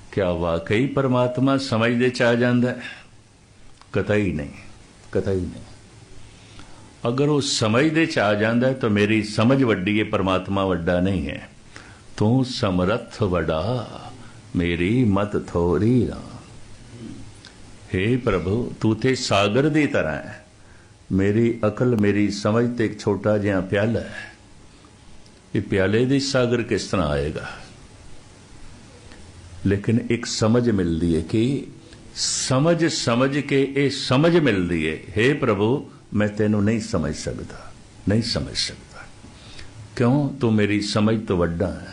क्या वाकई परमात्मा समझ दे च आ जाता है? कतई नहीं, कतई नहीं। अगर वो समझ दे च आ जाता है तो मेरी समझ वड्डी है, परमात्मा वड्डा नहीं है। तू समर्थ वड़ा, मेरी मत थोड़ी ना। हे प्रभु, तू ते सागर दी तरह है, मेरी अकल मेरी समझ ते एक छोटा जिहा प्याला है। ये प्याले दी सागर किस तरह आएगा? लेकिन एक समझ मिलती है कि समझ समझ के ये समझ मिलती है, हे प्रभु मैं तेनू नहीं समझ सकता, नहीं समझ सकता। क्यों? तू मेरी समझ तो वड्डा है।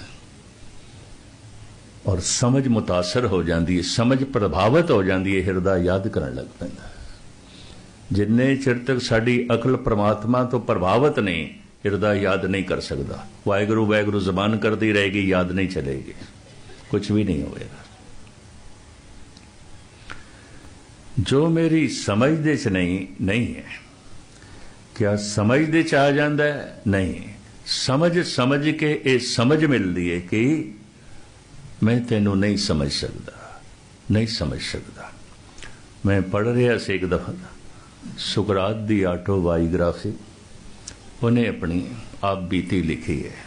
और समझ मुतासर हो जाती है, समझ प्रभावित हो जाती है, हिरदा याद करने लग पैंदा। जिन्ने चिर तक साडी अकल परमात्मा तो प्रभावित नहीं, हिरदा याद नहीं कर सकता। वाहिगुरु वाहिगुरु जबान करती रहेगी, याद नहीं चलेगी, कुछ भी नहीं होगा। जो मेरी समझ दे च नहीं है, क्या समझ दे च आ जाता है? नहीं। समझ समझ के ये समझ मिलती है कि मैं तेनू नहीं समझ सकता, नहीं समझ सकता। मैं पढ़ रहा से एक दफा सुकरात दी ऑटोबायोग्राफी, उन्हें अपनी आप बीती लिखी है।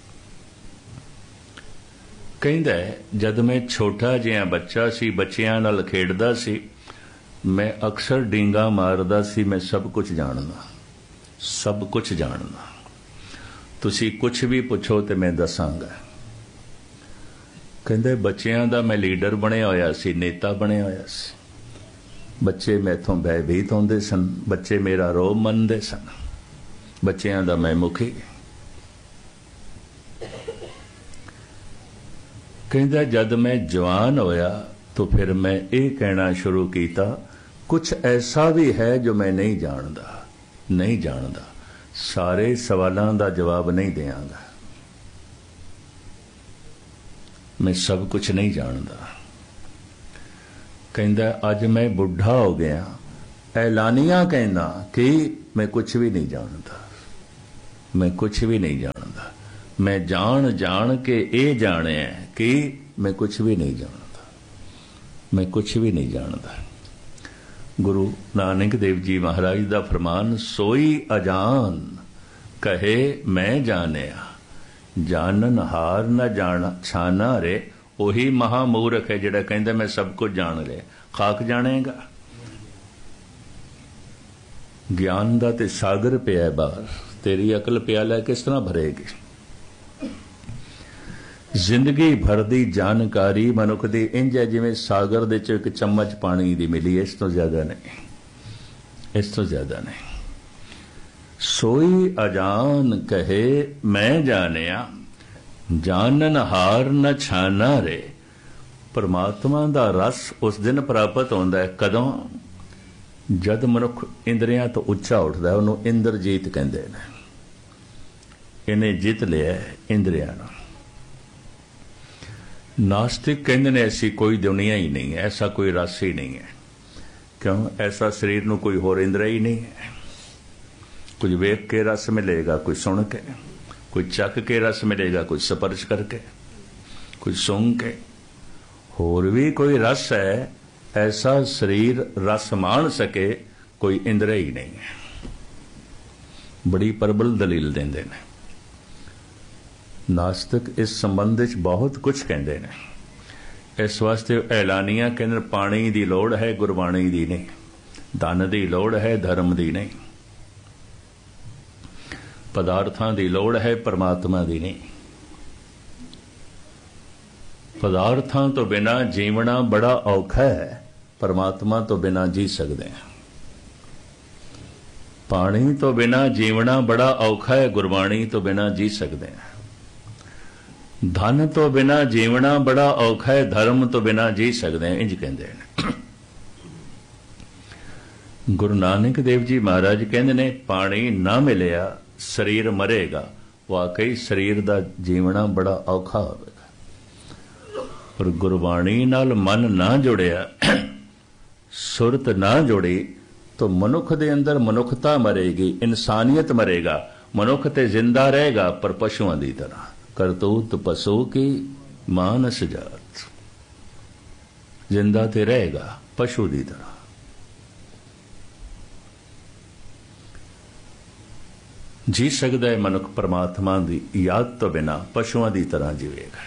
कहता है, जद मैं छोटा जिहा बच्चा सी, बच्चियां नाल खेडदा सी, मैं अक्सर डींगा मारदा सी, मैं सब कुछ जानदा, सब कुछ जानदा। तुसी कुछ भी पुछो तो मैं दसांगा। कहते बच्चियां दा मैं लीडर बने होया सी, नेता बने होया सी। बच्चे मैथों भयभीत होंदे सन, बच्चे मेरा रोब मनदे सन, बच्चियां दा मैं मुखी। कहता जद मैं जवान होया तो फिर मैं ये कहना शुरू किया, कुछ ऐसा भी है जो मैं नहीं जानता, नहीं जानता। सारे सवालों का जवाब नहीं देंगा, मैं सब कुछ नहीं जानता। कहता अज मैं बुढ़ा हो गया, ऐलानिया कहना कि मैं कुछ भी नहीं जानता, मैं कुछ भी नहीं जानता। मैं जान जान के ये जाने कि मैं कुछ भी नहीं जानता, मैं कुछ भी नहीं जानता। गुरु नानक देव जी महाराज का फरमान, सोई अजान कहे मैं जानिया, जानन हार न जाना छाना रे। वही महामूर्ख है जिहड़ा कहंदा मैं सब कुछ जान लिया। खाक जानेगा? ज्ञान दा ते सागर पिया बाहर, तेरी अकल प्याला किस तरह भरेगी? जिंदगी भर दी जानकारी मनुख दी इंज है जिवें सागर दे च एक चम्मच पानी दी मिली, इस तो ज्यादा नहीं, इस तो ज्यादा नहीं। सोई अजान कहे मैं जानिया, जानन हार न छाना रे। परमात्मा दा रस उस दिन प्राप्त होंदा है कदों? जद मनुख इंद्रियां तो उच्चा उठदा है, उन्होंने इंद्रजीत कहंदे ने। इन्हें जित लिया इंद्रियां नूं। नास्तिक कहते ने ऐसी कोई दुनिया ही नहीं है, ऐसा कोई रस ही नहीं है। क्यों? ऐसा शरीर नूं कोई होर इंद्र ही नहीं है। कुछ वेख के रस मिलेगा, कोई सुन के, कोई चख के रस मिलेगा, कोई स्पर्श करके, कोई सूंघ के। होर भी कोई रस है, ऐसा शरीर रस मान सके कोई इंद्र ही नहीं है। बड़ी प्रबल दलील देंदे ने नास्तिक। इस संबंध में बहुत कुछ कहते हैं। इस वास्ते ऐलानिया कहते पानी की लोड़ है, गुरबाणी की नहीं। धन की लोड़ है, धर्म की नहीं। पदार्थां की लोड़ है, परमात्मा की नहीं। पदार्थां तो बिना जीवना बड़ा औखा है, परमात्मा तो बिना जी सकते हैं। पानी तो बिना जीवना बड़ा औखा है, गुरबाणी तो बिना जी सकते हैं। धन तो बिना जीवना बड़ा औखा है, धर्म तो बिना जी सकते हैं, इंज कहते हैं। गुरु नानक देव जी महाराज कहते ने पानी ना मिलिया शरीर मरेगा। वाकई शरीर का जीवना बड़ा औखा होगा। पर गुरबाणी नाल मन ना जुड़िया, सुरत ना जुड़ी तो मनुख दे अंदर मनुखता मरेगी, इंसानियत मरेगा। मनुख ते जिंदा रहेगा पर पशुओं की तरह। करतूत पशु की मानस जात। जिंदा तो रहेगा पशु की तरह। जी सकता है मनुख परमात्मा की याद तो बिना पशुओं की तरह जीवेगा।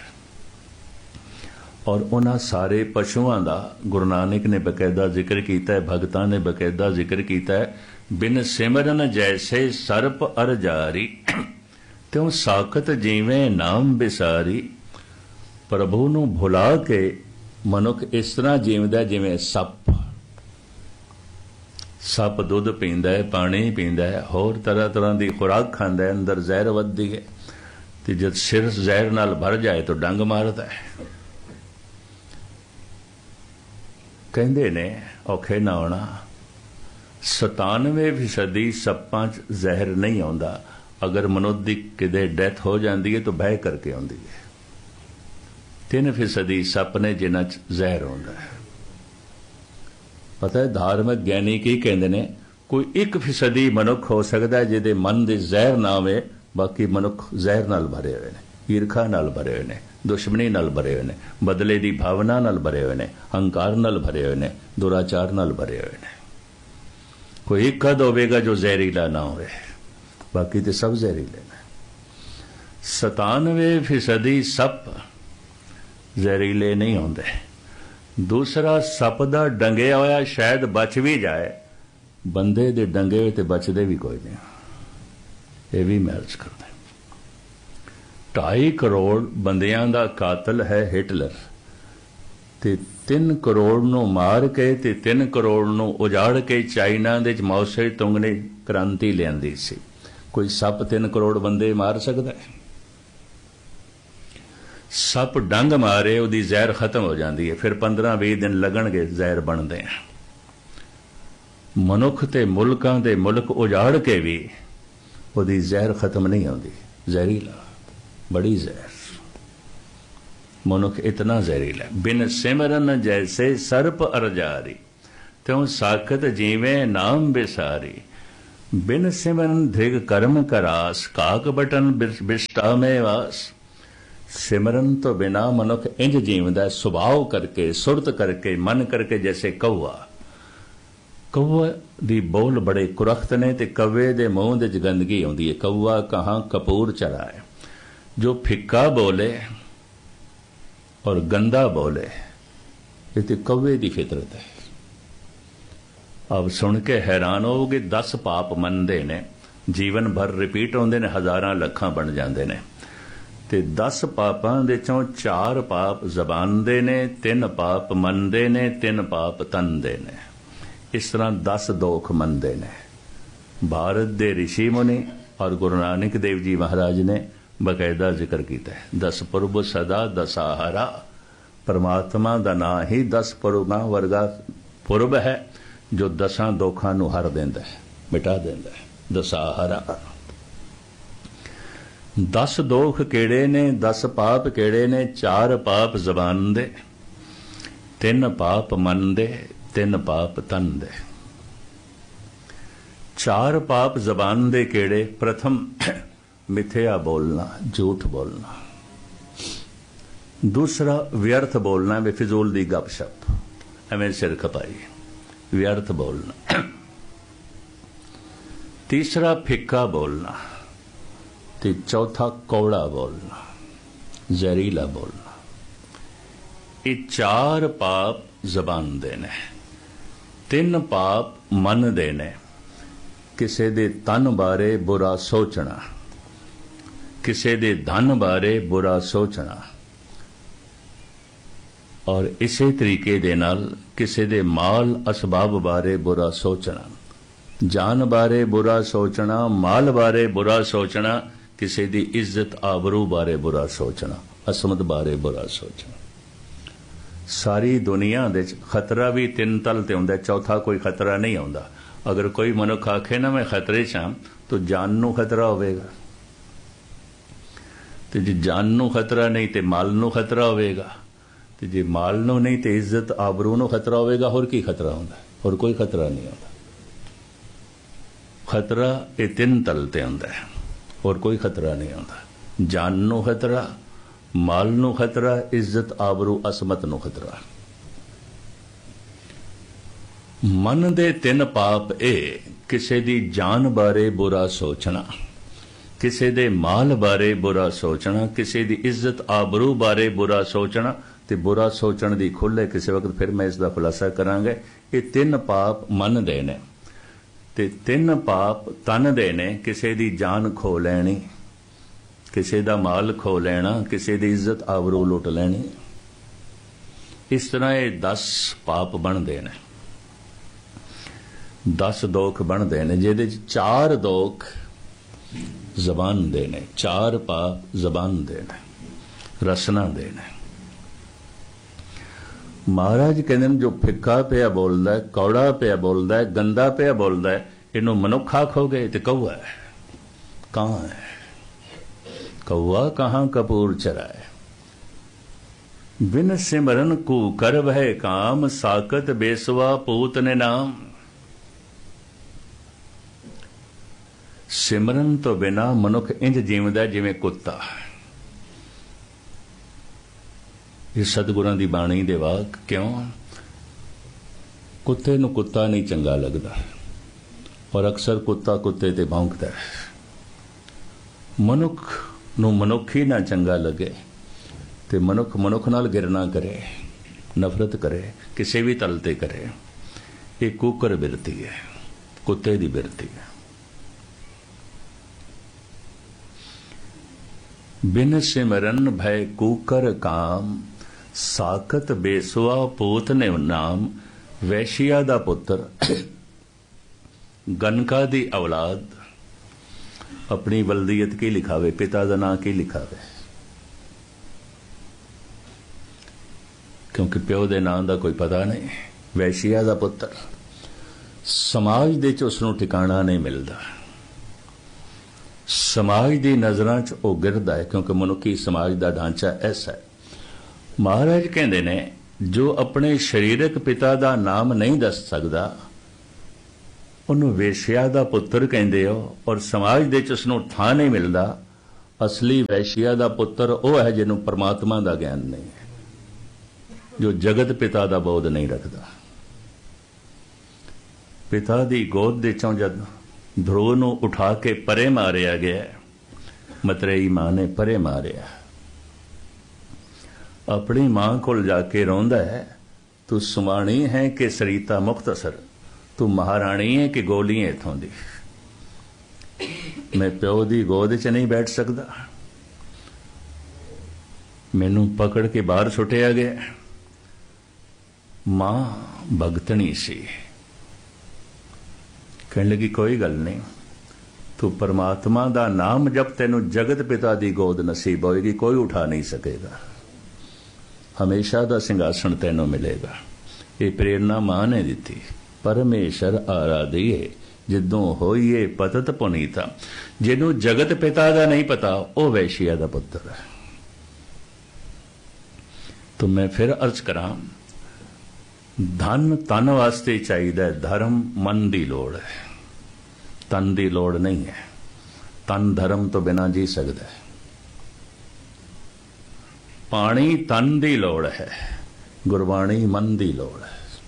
और उन्होंने सारे पशुओं का गुरु नानक ने बकायदा जिक्र किया है, भगतां ने बकायदा जिक्र किया है। बिन सिमरन जैसे सर्प अर जारी, त्यों साकत जीवें नाम बिसारी। प्रभु नूं भुला के मनुख इस तरह जीवदा जिवें सप। सप दुध पींदा है, पानी पींदा है, होर तरह तरह की खुराक खांदा है, अंदर जहर वधदी है, ते जब सिर जहर नाल भर जाए तो डंग मारदा है। कहंदे ने औखे ना होना 97% सप्पां च जहर नहीं आउंदा। अगर मनुष्य की किते डेथ हो जाती है तो बह करके आउंदी है। 3% सप ने जिन्हां च जहर आउंदा है। पता है धार्मिक ज्ञानी की कहते ने कोई 1% मनुख हो सकता है जिहदे मन दे जहर ना आवे, बाकी मनुख जहर नाल भरे हुए ने, ईरखा नाल भरे हुए ने, दुश्मनी नाल भरे हुए ने, बदले की भावना नाल भरे हुए ने, हंकार नाल भरे हुए ने, दुराचार नाल भरे हुए ने। कोई एक कद होवेगा जो जहरीला ना होवे, बाकी तो सब जहरीले ने। 97% सप जहरीले नहीं होंदे। दूसरा सप दा डंगिया होया शायद बच भी जाए, बंदे दे डंगे हुए ते बचदे भी कोई नहीं। ये भी मैच करते। 2.5 करोड़ बंदियां दा कातल है हिटलर, ते 3 करोड़ नूं मार के ते 3 करोड़ नूं उजाड़ के चाइना दे माओ से तुंग ने क्रांति लियांदी सी। कोई सप 3 करोड़ बंदे मार सकदा है? सप डंग मारे उहदी जहर खत्म हो जाती है, फिर 15-20 दिन लगणगे जहर बनते हैं। मनुख ते मुल्कां दे मुल्क उजाड़ के भी उहदी जहर खत्म नहीं होती। जहरीला, बड़ी जहर। मनुख इतना जहरीला। बिन सिमरन जैसे सर्प अरजारी, त्यों साकत जीवें नाम बिसारी। बिन सिमरन धृग कर्म करास, काक बटन बिष्टा में वास। सिमरन तो बिना मनुख इंज जीवदा सुभाव करके, सुरत करके, मन करके, जैसे कौआ। कौआ दी बोल बड़े कुरख्त ने ते कौवे दे मूंह दे गंदगी आउंदी है। कौआ कहाँ कपूर चराए। जो फिक्का बोले और गंदा बोले, ये तो कौवे दी फितरत है। अब सुन के हैरान होगे। 10 पाप मनते ने, जीवन भर रिपीट होंदे ने, हज़ारां लखां बन जाते ने। ते 10 पापां दे चों 4 पाप जबान दे ने, 3 पाप मन दे ने, 3 पाप तन दे ने। इस तरह 10 दोख मनदे ने। भारत दे ऋषि मुनि और गुरु नानक देव जी महाराज ने बकायदा जिक्र किया है। 10 पुरब सदा दसाहरा। परमात्मा दा नां ही 10 पुरबां वर्गा पुरब है, जो 10 दोखां नूं हर देंदा है, मिटा देंदा है। दसाहरा। 10 दोख केड़े ने, 10 पाप केड़े ने? 4 पाप जबान दे, 3 पाप मन दे, 3 पाप तन दे। 4 पाप जबान दे केड़े? प्रथम मिथ्या बोलना, झूठ बोलना। दूसरा व्यर्थ बोलना, बेफिजूल दी गपशप, एवें सिर खपाई, व्यर्थ बोलना। तीसरा फिक्का बोलना, ते चौथा कौड़ा बोलना, जहरीला बोलना। ये 4 पाप जबान दे ने, 3 पाप मन दे ने। किसे दे तन बारे बुरा सोचना, किसे दे धन बारे बुरा सोचना, और इसे तरीके दे नाल किसे दे माल असबाब बारे बुरा सोचना, जान बारे बुरा सोचना, माल बारे बुरा सोचना, किसी दी इज्जत आबरू बारे बुरा सोचना, असमत बारे बुरा सोचना। सारी दुनिया दे खतरा भी 3 तल ते हुंदा, चौथा कोई खतरा नहीं आउंदा। अगर कोई मनुख आखे ना मैं खतरे च हां, तो जान नूं खतरा होवेगा, ते जे जान नूं खतरा नहीं ते माल नूं खतरा होवेगा, ते जे माल नूं नहीं ते इज्जत आबरू नूं खतरा होवेगा। होर की खतरा हुंदा? होर कोई खतरा नहीं हुंदा। खतरा ये 3 तल ते हुंदा है, और कोई खतरा नहीं आता। जान नूं खतरा, माल नूं खतरा, इज्जत आबरू असमत नूं खतरा। मन दे तिन पाप ए किसे दी जान बारे बुरा सोचना, किसे दे माल बारे बुरा सोचना, किसे दी इज्जत आबरू बारे बुरा सोचना ते बुरा सोचण दी खुले किसी वक्त फिर मैं इसका खुलासा करांगे। ये तीन पाप मन दे ने ते तीन पाप तन दे ने। किसे दी जान खो लैनी, किसे दा माल खो लेना, किसे दी इज्जत आबरू लुट लैनी। इस तरह ये 10 पाप बनते ने, 10 दुख बनते ने, जिहदे 4 दुख जबान दे ने, 4 पाप जबान दे ने, रसना दे ने। महाराज कहते हैं जो फिक्का पिया बोलता है, कौड़ा पिया बोलता है, गंदा पिया बोलता है, इनू मनुख आखोगे तो कौआ है। कहाँ है कौआ, कहाँ कपूर चराए। बिन सिमरन को कर वह काम, साकत बेसवा पूत ने नाम। सिमरन तो बिना मनुख इंज जीवदा जिवें कुत्ता। ये सतगुरां दी बाणी दे वाक। क्यों? कुत्ते नूं कुत्ता नहीं चंगा लगदा और अक्सर कुत्ता कुत्ते ते भौंकदा है। मनुख नूं मनुख ही ना चंगा लगे ते मनुख मनुख नाल गिरना करे, नफरत करे, किसी भी तल ते करे। ये कुकर बिरती है, कुत्ते दी बिरती है। बिन सिमरन भय कूकर काम, साकत बेसुआ पूत ने नाम। वैशिया दा पुत्र, गनका दी औलाद अपनी वल्दियत की लिखावे, पिता दा नां की लिखावे, क्योंकि प्यो दे नां दा कोई पता नहीं। वैशिया दा पुत्र, समाज दे च उसनूं ठिकाणा नहीं मिलदा, समाज दी नज़रां च वो गिरदा है, क्योंकि मनुखी समाज दा ढांचा ऐसा है। महाराज कहंदे ने जो अपने शरीरक पिता दा नाम नहीं दस सकदा उन्होंने वेश्या दा पुत्र कहंदे हो, और समाज दे च उसनूं थां नहीं मिलदा। असली वैश्या दा पुत्र वो है जिन्हों परमात्मा दा ज्ञान नहीं है, जो जगत पिता दा बोध नहीं रखता। पिता दी गोद दे चों जद ध्रुव नूं उठा के परे मारिया गया, मतरेई मां ने परे मारिया, अपनी मां कोल जाके रोंदा है, तू सुमाणी है कि सरीता मुख्तसर, तू महाराणी है कि गोली है इथों दी। मैं प्यो दी गोद च नहीं बैठ सकदा, मैनू पकड़ के बाहर सुटिया गया। मां भगतनी सी, कहने लगी कोई गल नहीं, तू परमात्मा दा नाम जब तेनू जगत पिता दी गोद नसीब होएगी, कोई उठा नहीं सकेगा, हमेशा दा सिंघासन तेनू मिलेगा। ये प्रेरणा मां ने दी। परमेश्वर आराधिए जिदों होइए पतत पुनीता। जिन्हों जगत पिता दा नहीं पता वो वैश्या दा पुत्र है। तो मैं फिर अर्ज करा, धन तन वास्ते चाहिए, धर्म मन दी लोड़ है, तन दी लोड़ नहीं है। तन धर्म तो बिना जी सकता है। पानी तन दी लोड़ है, गुरबाणी मन दी लोड़ है।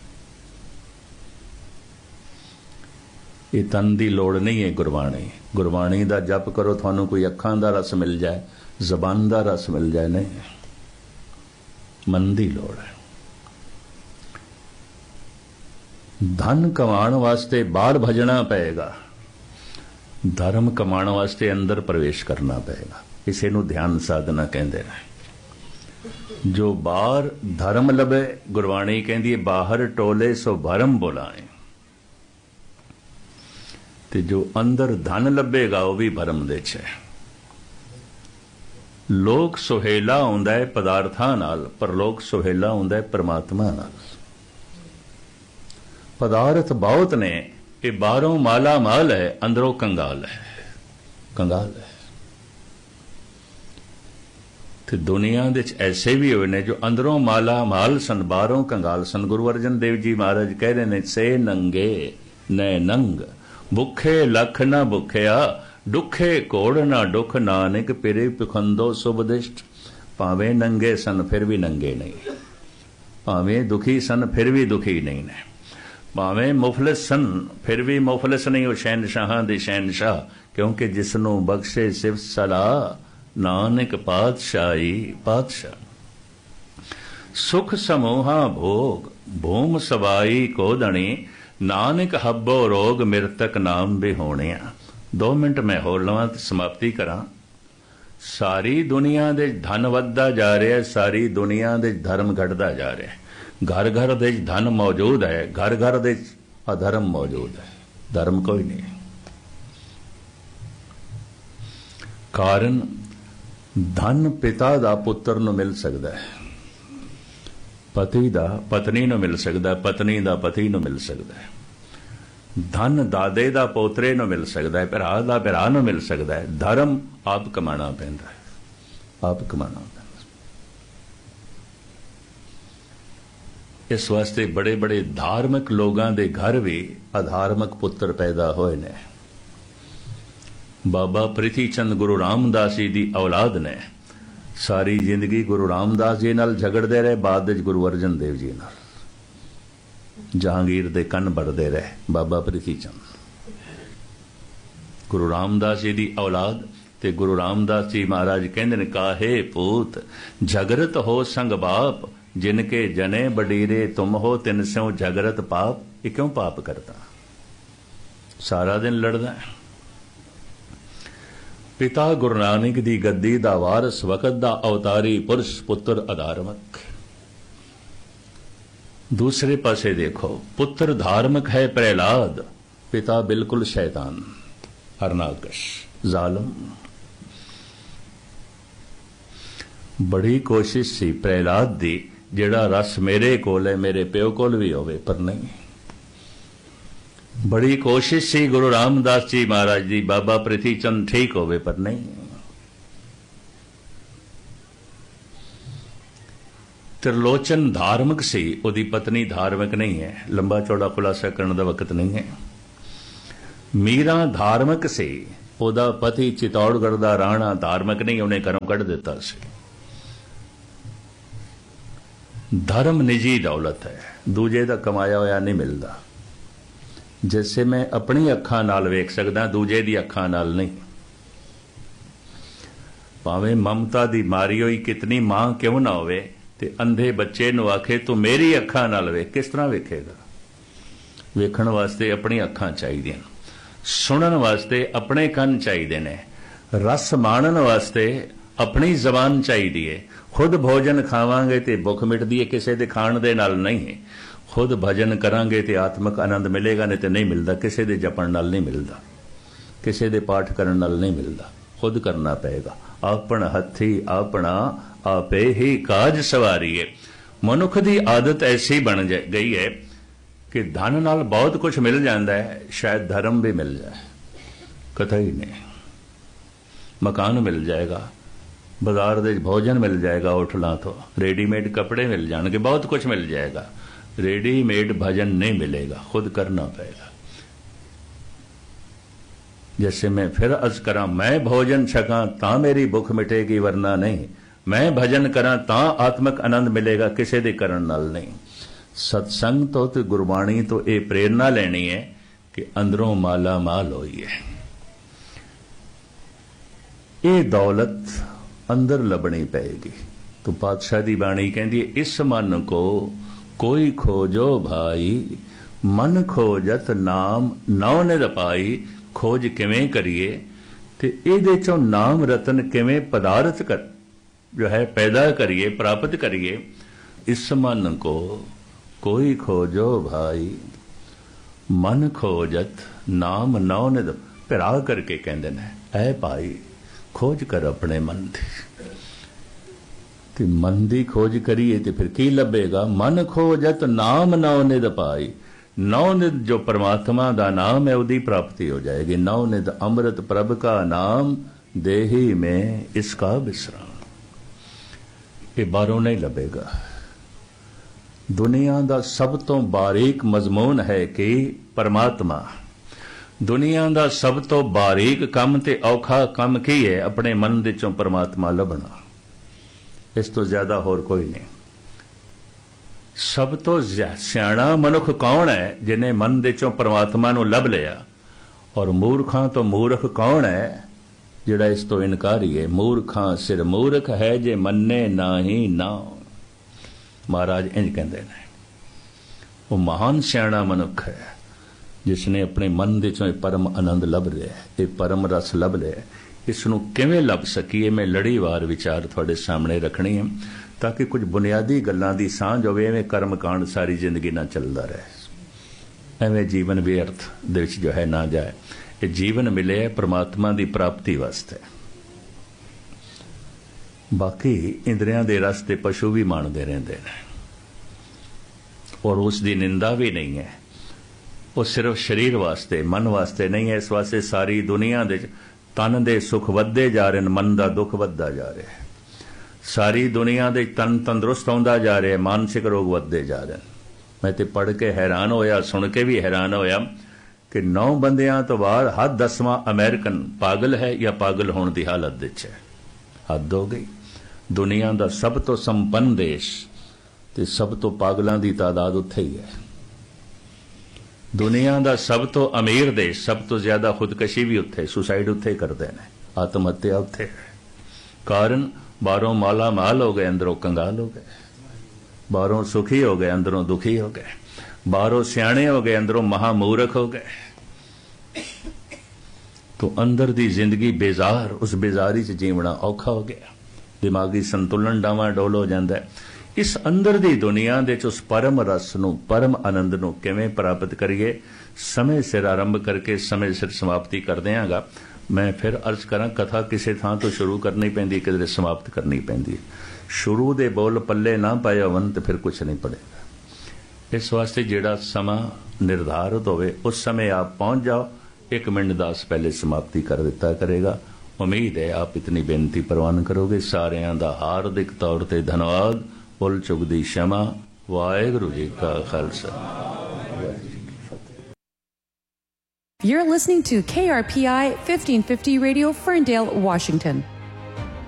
ये तन दी लोड़ नहीं है गुरबाणी। गुरबाणी दा जप करो थानू कोई अखां दा रस मिल जाए, जबान दा रस मिल जाए, नहीं, मन दी लोड़ है। धन कमाण वास्ते बाहर भजना पएगा, धर्म कमाण वास्ते अंदर प्रवेश करना पएगा। इसे नू ध्यान साधना कहते हैं। जो बाहर धर्म लभे, गुरबाणी कहती है बाहर टोले सो भरम बुलाए, ते जो अंदर धन लभेगा वो भी भरम दे च है। लोक सुहेला हुंदा है पदार्थां नाल, पर लोक सुहेला हुंदा है परमात्मा नाल। पदार्थ बहुत ने, ये बाहरों माला माल है, अंदरों कंगाल है, कंगाल है। तो दुनिया दे ऐसे भी हुए ने जो अंदरों माला माल सन, बाहरों कंगाल सन। गुरु अर्जन देव जी महाराज कह रहे ने, से नंगे नै नंग, भुखे लख न भुखिया, दुखे कोड़ ना दुख, नानक पिरे पिखंदो सुबदिष्ट। भावें नंगे सन फिर भी नंगे नहीं, भावें दुखी सन फिर भी दुखी नहीं ने। ਭਾਵੇਂ ਮੁਫਲਿਸ ਸਨ ਫਿਰ ਵੀ ਮੁਫਲਿਸ ਨਹੀਂ ਉਹ ਸ਼ਹਿਨਸ਼ਾਹਾਂ ਦੇ ਸ਼ਹਿਨਸ਼ਾਹ, ਕਿਉਂਕਿ ਜਿਸ ਨੂੰ ਬਖਸ਼ੇ ਸਿਫਤ ਸਲਾਹ ਨਾਨਕ ਪਾਤਸ਼ਾਹੀ ਪਾਤਸ਼ਾਹ। ਸੁਖ ਸਮੂਹਾ ਭੋਗ ਭੂਮ ਸਵਾਈ ਕੋਦਣੀ ਨਾਨਕ ਹੱਬੋ ਰੋਗ ਮਿਰਤਕ ਨਾਮ ਬਿਹੋਣਿਆ। 2 ਮਿੰਟ ਮੈਂ ਹੋਰ ਲਵਾਂ ਤੇ ਸਮਾਪਤੀ ਕਰਾਂ। ਸਾਰੀ ਦੁਨੀਆ ਦੇ ਧਨ ਵੱਧਦਾ ਜਾ ਰਿਹਾ, ਸਾਰੀ ਦੁਨੀਆ ਦੇ ਧਰਮ ਘਟਦਾ ਜਾ ਰਿਹਾ। ਘਰ ਘਰ ਦੇ ਧਨ ਮੌਜੂਦ ਹੈ, ਘਰ ਘਰ ਦੇ ਅਧਰਮ ਮੌਜੂਦ ਹੈ, ਧਰਮ ਕੋਈ ਨਹੀਂ। ਕਾਰਨ ਧਨ ਪਿਤਾ ਦਾ ਪੁੱਤਰ ਨੂੰ ਮਿਲ ਸਕਦਾ ਹੈ, ਪਤੀ ਦਾ ਪਤਨੀ ਨੂੰ ਮਿਲ ਸਕਦਾ, ਪਤਨੀ ਦਾ ਪਤੀ ਨੂੰ ਮਿਲ ਸਕਦਾ ਹੈ। ਧਨ ਦਾਦੇ ਦਾ ਪੋਤਰੇ ਨੂੰ ਮਿਲ ਸਕਦਾ ਹੈ, ਭਰਾ ਦਾ ਭਰਾ ਨੂੰ ਮਿਲ ਸਕਦਾ ਹੈ। ਧਰਮ ਆਪ ਕਮਾਣਾ ਪੈਂਦਾ ਹੈ, ਆਪ ਕਮਾਣਾ ਪੈਂਦਾ। ਇਸ ਵਾਸਤੇ ਬੜੇ ਬੜੇ ਧਾਰਮਿਕ ਲੋਕਾਂ ਦੇ ਘਰ ਵੀ ਅਧਾਰਮਿਕ ਪੁੱਤਰ ਪੈਦਾ ਹੋਏ ਨੇ। ਬਾਬਾ ਪ੍ਰਿਥੀ ਚੰਦ ਗੁਰੂ ਰਾਮਦਾਸ ਜੀ ਦੀ ਔਲਾਦ ਨੇ। ਸਾਰੀ ਜ਼ਿੰਦਗੀ ਗੁਰੂ ਰਾਮਦਾਸ ਜੀ ਨਾਲ ਝਗੜਦੇ ਰਹੇ, ਬਾਅਦ ਵਿੱਚ ਗੁਰੂ ਅਰਜਨ ਦੇਵ ਜੀ ਨਾਲ ਜਹਾਂਗੀਰ ਦੇ ਕੰਨ ਵੜਦੇ ਰਹੇ। ਬਾਬਾ ਪ੍ਰਿਥੀ ਚੰਦ ਗੁਰੂ ਰਾਮਦਾਸ ਜੀ ਦੀ ਔਲਾਦ, ਤੇ ਗੁਰੂ ਰਾਮਦਾਸ ਜੀ ਮਹਾਰਾਜ ਕਹਿੰਦੇ ਨੇ, ਕਾਹੇ ਪੂਤ ਝਗਰਤ ਹੋ ਸੰਗ ਬਾਪ ਜਿਨਕੇ ਜਨੇ ਬਡੀਰੇ ਤੁਮ ਹੋ ਤਿਨ ਸਿਉ ਝਗਰਤ ਪਾਪ। ਇਹ ਕਿਉਂ ਪਾਪ ਕਰਦਾ? ਸਾਰਾ ਦਿਨ ਲੜਦਾ। ਪਿਤਾ ਗੁਰੂ ਨਾਨਕ ਦੀ ਗੱਦੀ ਦਾ ਵਾਰਸ, ਵਕਤ ਦਾ ਅਵਤਾਰੀ ਪੁਰਸ਼, ਪੁੱਤਰ ਅਧਾਰਮਕ। दूसरे पासे देखो, पुत्र धार्मिक है प्रहलाद, पिता बिल्कुल शैतान हरनाकश जालम। बड़ी कोशिश सी प्रहलाद दी जेड़ा रस मेरे कोल है मेरे प्यो कोल भी होवे, पर नहीं। बड़ी कोशिश सी गुरु रामदास जी महाराज दी बाबा प्रिथी चंद ठीक होवे, पर नहीं। त्रिलोचन धार्मिक सी, उहदी पत्नी धार्मिक नहीं है। लंबा चौड़ा खुलासा करने का वक्त नहीं है। मीरा धार्मिक सी, उहदा पति चित्तौड़गढ़ दा राणा धार्मिक नहीं, उन्हें घरों कढ़ दिता सी। धर्म निजी दौलत है, दूजे दा कमाया होया नहीं मिलता। जैसे मैं अपनी अखां नाल वेख सकदा, दूजे दी अखां नाल नहीं। भावें ममता दी मारी होई कितनी मां क्यों ना होवे, ते अंधे बच्चे नूं आखे तू मेरी अखां नाल वेख, किस तरह वेखेगा? वेखण वास्ते अपनी अखां चाहिए, सुनन वास्ते अपने कंन चाहिए ने, रस माणन वास्ते अपनी जबान चाहिए। खुद भोजन खावांगे ते भुख मिटदी है, किसी दे खाण दे नाल नहीं। खुद भजन करांगे ते आत्मक आनंद मिलेगा, नहीं ते नहीं मिलता। किसी दे जपण नाल नहीं मिलता, किसी दे पाठ करन नाल नहीं मिलता। खुद करना पएगा। आपन हथी आपना आपे ही काज सवारीए। मनुख दी आदत ऐसी बन गई है कि धन नाल बहुत कुछ मिल जाता है, शायद धर्म भी मिल जाए, कतई नहीं। मकान मिल जाएगा, बाजार दे भोजन मिल जाएगा, होटलों तो रेडीमेड कपड़े मिल जाएंगे, बहुत कुछ मिल जाएगा। रेडीमेड भजन नहीं मिलेगा, खुद करना पड़ेगा। जैसे मैं फिर अर्ज करा, मैं भोजन छका तां मेरी भुख मिटेगी, वरना नहीं। मैं भजन करा तां आत्मक आनंद मिलेगा, किसी दे करन नाल नहीं। सत्संग तो ते गुरबाणी तो ये प्रेरणा लेनी है कि अंदरों माला माल होई है। ये दौलत अंदर लभनी पएगी। तो पातशाह दी बाणी कहती है, इस मन को कोई खोजो भाई, मन खोजत नाम नौ निध पाई। खोज किवें करिए ते इहदे चों नाम रतन किवें पदार्थ कर जो है पैदा करिए, प्राप्त करिए। इस मन को कोई खोजो भाई, मन खोजत नाम नौ निध। पिरा करके कहंदे ने, ऐ भाई खोज कर अपने मन दी। ते मन दी खोज करिए ते फिर की लभेगा? मन खोजत नाम नौ निध पाई। नौ निध जो परमात्मा दा नाम है, उदी प्राप्ति हो जाएगी। नौ निध अमृत प्रभ का नाम, देही में इसका विश्राम। ये बारों नहीं लभेगा। दुनिया दा सब तो बारीक मजमून है कि परमात्मा। दुनिया दा सब तो बारीक काम ते औखा काम की है? अपने मन दे चों परमात्मा लभना। इस तो ज्यादा होर कोई नहीं। सब तो सियाणा मनुख कौन है जिन्हें मन दे चों परमात्मा नूं लभ लिया, और मूर्खां तो मूर्ख कौन है जिहड़ा इस तो इनकारी है। मूर्खां सिर मूर्ख है जे मन्ने नाही नाम। महाराज इंज कहंदे ने, वो महान सियाणा मनुख है जिसने अपने मन दे चों परम आनंद लभ लिया, ये परम रस लभ लिया। इसनूं किवें लभ सकीए, मैं लड़ीवार विचार तुहाडे सामने रखनी है ताकि कुछ बुनियादी गल्लां दी सांझ होवे। एवें कर्म कांड सारी जिंदगी ना चलदा रहे, एवें जीवन व्यर्थ दे विच जो है ना जाए। ये जीवन मिले परमात्मा दी प्राप्ति वास्ते। बाकी इंद्रियां दे रस ते पशु भी माणदे रहिंदे ने और उस दी निंदा भी नहीं है। वो सिर्फ शरीर वास्ते मन वास्ते नहीं है। इस वास्ते सारी दुनिया दे तन दे सुख वधदे जा रहे, मन दा दुख वधदा जा रहा है। सारी दुनिया दे तन तंदुरुस्त होंदा जा रहा है, मानसिक रोग वधदे जा रहे हैं। मैं तो पढ़ के हैरान होया, सुन के भी हैरान होया कि 9 बंदियां तो बाद हर 10वां अमेरिकन पागल है या पागल होने की हालत विच है। हद हो गई। दुनिया का सब तो संपन्न देश ते सब तो पागलों की तादाद उत्थे ही है। दुनिया का सब तो अमीर देश, सब तो ज्यादा खुदकशी भी उत्थे, सुसाइड उत्थे करते हैं, आत्महत्या उत्थे है। कारण बाहरों माला माल हो गए, अंदरों कंगाल हो गए। बाहरों सुखी हो गए, अंदरों दुखी हो गए। बाहरों सियाणे हो गए, अंदरों महामूर्ख हो गए। तो अंदर दी जिंदगी बेजार, उस बेजारी च जीवना औखा हो गया। दिमागी संतुलन डावा डोल हो जाता है। इस अंदर दी दुनिया दे उस परम रस नूं, परम आनंद नूं किवें प्राप्त करिए, समय सिर आरंभ करके समय सिर समाप्ति कर देंगा। मैं फिर अर्ज करा, कथा किसी थां तो शुरू करनी पैंदी, किधरे समाप्त करनी पैंदी। शुरू दे बोल पल्ले ना पाए होवन तो फिर कुछ नहीं पड़ेगा। इस वास्ते जिहड़ा समा निर्धारित होवे उस समय आप पहुंच जाओ। 1 मिनट 10 पहले समाप्ति कर दिता करेगा। उम्मीद है आप इतनी बेनती परवान करोगे। सारियां दा हार्दिक तौर ते धन्यवाद। भुल चुक दी क्षमा। वाहिगुरू जी का Khalsa. You're listening to KRPI 1550 Radio, Ferndale, Washington.